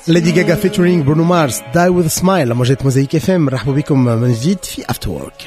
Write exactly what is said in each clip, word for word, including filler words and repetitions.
ليدي جاجا فيتشرينج برونو مارس داي وذ سمايل. لما جيت موزايك اف ام مرحبا بكم من جديد في افتر وورك.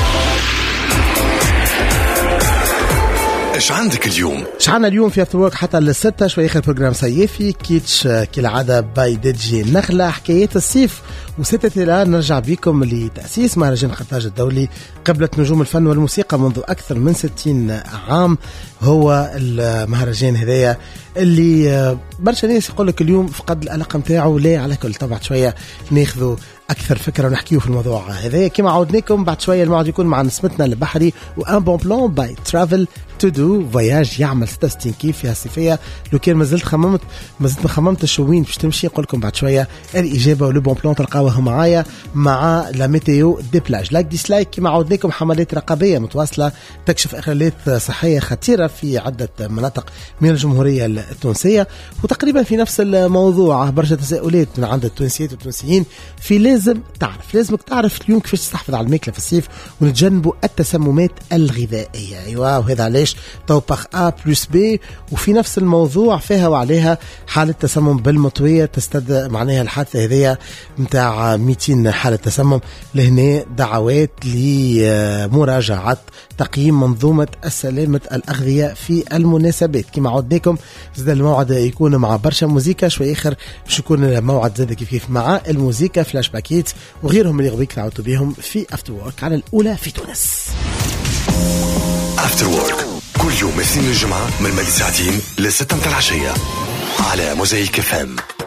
ايش عندك اليوم؟ ايش عندنا اليوم في افتر وورك حتى للستة شوي اخر بروجرام صيفي كيتش كالعادة باي دي جي نخلة حكايات الصيف. وستة الى نرجع بكم لتأسيس مهرجان قرطاج الدولي قبلة نجوم الفن والموسيقى منذ اكثر من ستين عام. هو المهرجان هذايا اللي برشا ناس يقول لك اليوم فقد العلاقة متاعه. ليه؟ على كل طبعا شوية ناخذوا أكثر فكرة ونحكيه في الموضوع هذا. كما عودناكم بعد شوية الموعد يكون مع نسمتنا البحري وان بون بلان باي ترافل تو دو فواياج يعمل ستة وستين كيف فيها الصيفية. لو كان مازلت خممت مازلت مخممت الشوين باش تمشي نقول لكم بعد شوية الإجابة ولو بون بلان تلقاوها معايا مع لا ميتيو دي بلاج. لايك ديسلايك. كما عودناكم حملات رقابية متواصلة تكشف إخلالات صحية خطيرة في عدة مناطق من الجمهورية التونسية. وتقريبا في نفس الموضوع برشا تساؤلات من عند التونسيات والتونسيين في لازم تعرف لازمك تعرف اليوم كيفاش تحافظ على الماكلة في الصيف ونتجنبوا التسممات الغذائية. ايوه وهذا علاش توبخ A بلس B. وفي نفس الموضوع فيها وعليها حالة تسمم بالمطوية تستدعي معناها الحادثة هذية متاع مئتين حالة تسمم. لهنا دعوات لمراجعة تقييم منظومة السلامة الأغذية في المناسبات. كما عودناكم زاد الموعد يكون مع برشا موزيكا شوي آخر باش يكون الموعد زاد كيف كيف مع الموزيكا فلاش باكيت وغيرهم اللي غبيك تعودوا بهم في افتر وورك على الأولى في تونس. افتر وورك كل يوم اثنين الجمعة من مدى ساعتين لستة متاع العشية على موزايك اف ام.